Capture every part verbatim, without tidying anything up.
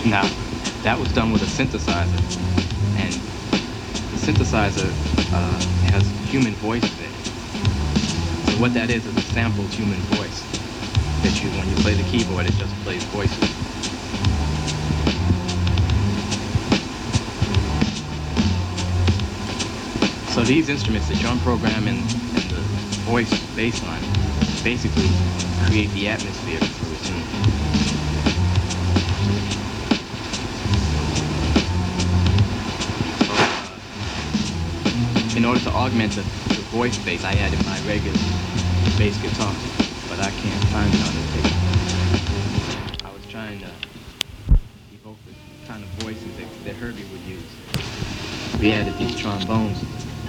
Now, that was done with a synthesizer, and the synthesizer uh, has human voice in it. So what that is is a sampled human voice that you, when you play the keyboard, it just plays voices. So these instruments, the drum program and, and the voice bass line, basically create the atmosphere for a tune. In order to augment the, the voice bass, I added my regular bass guitar, but I can't find it on this tape. I was trying to evoke the kind of voices that, that Herbie would use. We added these trombones.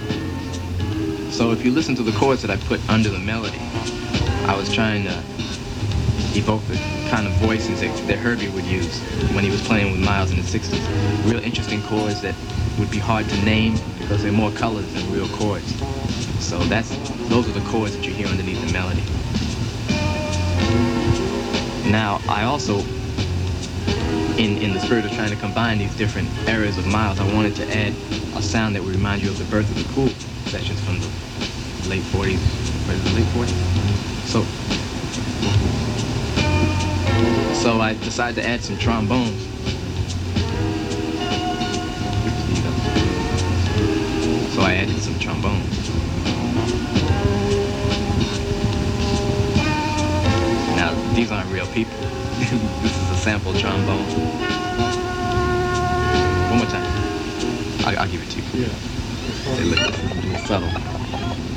So if you listen to the chords that I put under the melody, I was trying to evoke the kind of voices that, that Herbie would use when he was playing with Miles in the sixties. Real interesting chords that would be hard to name because they're more colors than real chords. So that's those are the chords that you hear underneath the melody. Now, I also, in, in the spirit of trying to combine these different eras of Miles, I wanted to add a sound that would remind you of the Birth of the Cool sessions from the late forties, or the late forties. So, so I decided to add some trombones. So I added some trombones. Now, these aren't real people. This is a sample trombone. One more time. I'll, I'll give it to you. Yeah. Say, look, it's subtle.